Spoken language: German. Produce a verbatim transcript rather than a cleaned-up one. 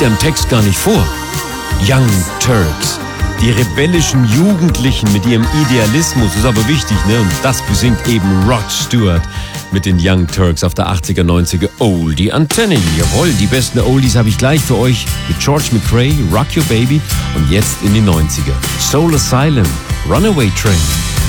ja im Text gar nicht vor. Young Turks. Die rebellischen Jugendlichen mit ihrem Idealismus ist aber wichtig, ne? Und das besingt eben Rod Stewart mit den Young Turks auf der achtziger, neunziger Oldie Antenne. Jawohl, die besten Oldies habe ich gleich für euch mit George McRae, Rock Your Baby und jetzt in die neunziger. Soul Asylum, Runaway Train.